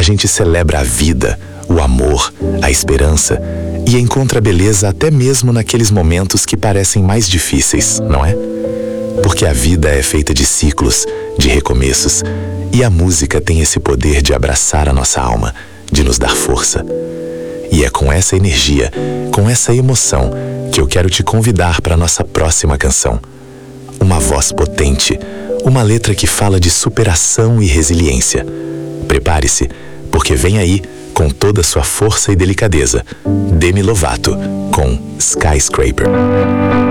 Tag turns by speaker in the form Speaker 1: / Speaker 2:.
Speaker 1: a gente celebra a vida, o amor, a esperança e encontra beleza até mesmo naqueles momentos que parecem mais difíceis, não é? Porque a vida é feita de ciclos, de recomeços, e a música tem esse poder de abraçar a nossa alma, de nos dar força. E é com essa energia, com essa emoção, que eu quero te convidar para a nossa próxima canção. Uma voz potente, uma letra que fala de superação e resiliência. Prepare-se, porque vem aí, com toda a sua força e delicadeza, Demi Lovato, com Skyscraper.